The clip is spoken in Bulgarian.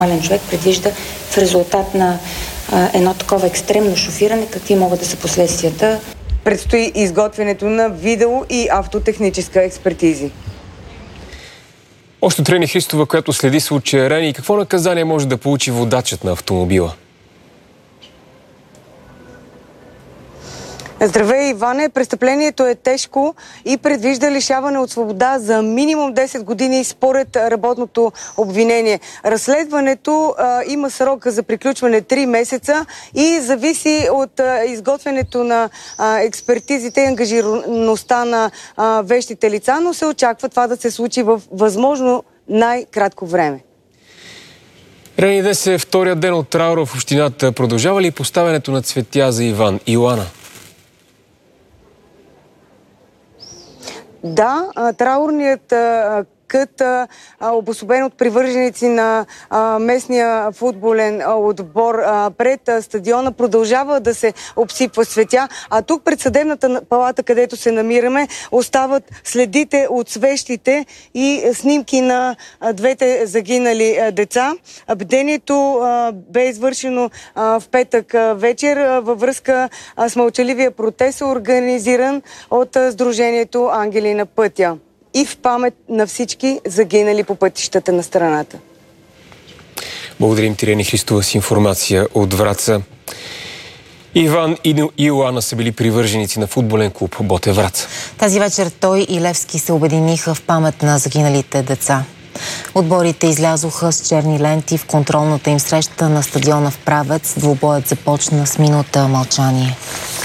човек предвижда в резултат на едно такова екстремно шофиране, какви могат да са последствията. Предстои изготвянето на видео и автотехническа експертизи. Още Трени Христова, която следи случая Рени, и какво наказание може да получи водачът на автомобила? Здравей, Иване! Престъплението е тежко и предвижда лишаване от свобода за минимум 10 години според работното обвинение. Разследването има срок за приключване 3 месеца и зависи от изготвянето на експертизите и ангажираността на вещите лица, но се очаква това да се случи в възможно най-кратко време. Рени, днес е втория ден от траура в общината. Продължава ли поставянето на цветя за Иван и Йоана? Да, траурният кът, обособен от привърженици на местния футболен отбор пред стадиона, продължава да се обсипва с цветя. А тук пред съдебната палата, където се намираме, остават следите от свещите и снимки на двете загинали деца. Бдението бе извършено в петък вечер във връзка с мълчаливия протест, организиран от Сдружението Ангели на пътя, и в памет на всички загинали по пътищата на страната. Благодарим ти, Рени Христова, с информация от Враца. Иван и Йоана са били привърженици на футболен клуб Ботев Враца. Тази вечер той и Левски се обединиха в памет на загиналите деца. Отборите излязоха с черни ленти в контролната им среща на стадиона в Правец. Двубоят започна с минута мълчание.